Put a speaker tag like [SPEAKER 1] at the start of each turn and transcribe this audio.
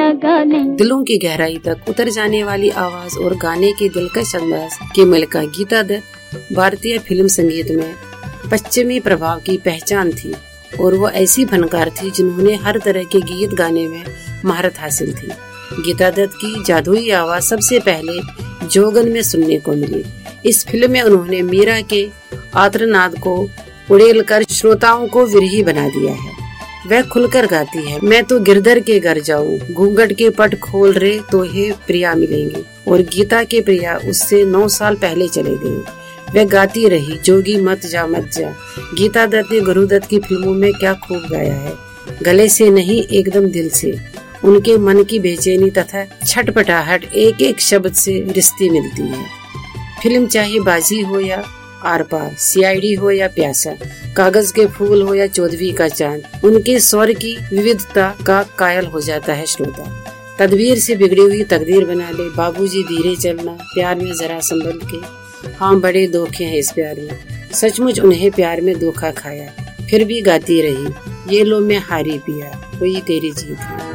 [SPEAKER 1] गाने।
[SPEAKER 2] दिलों की गहराई तक उतर जाने वाली आवाज और गाने के दिलकश अंदाज की मलिका गीता दत्त भारतीय फिल्म संगीत में पश्चिमी प्रभाव की पहचान थी और वो ऐसी फनकार थी जिन्होंने हर तरह के गीत गाने में महारत हासिल थी। गीता दत्त की जादुई आवाज सबसे पहले जोगन में सुनने को मिली। इस फिल्म में उन्होंने मीरा के आर्तनाद को उड़ेलकर श्रोताओं को विरही बना दिया है। वह खुलकर गाती है, मैं तो गिरधर के घर जाऊं, घूंघट के पट खोल रे तो हे प्रिया मिलेंगे। और गीता के प्रिया उससे 9 साल पहले चले गए। वह गाती रही, जोगी मत जा मत जा। गीता दत्त ने गुरु दत्त की फिल्मों में क्या खूब गाया है। गले से नहीं, एकदम दिल से। उनके मन की बेचैनी तथा छटपटाहट एक एक शब्द से रिश्ती मिलती है। फिल्म चाहे बाजी हो या आर पार, सीआईडी हो या प्यासा, कागज के फूल हो या 14वीं का चांद, उनके स्वर की विविधता का कायल हो जाता है श्रोता। तदबीर से बिगड़ी हुई तकदीर बना ले, बाबूजी धीरे चलना, प्यार में जरा संभल के, हाँ बड़े धोखे हैं इस प्यार में, सचमुच उन्हें प्यार में धोखा खाया, फिर भी गाती रही, ये लो मैं हारी पिया, कोई तेरी जीत है।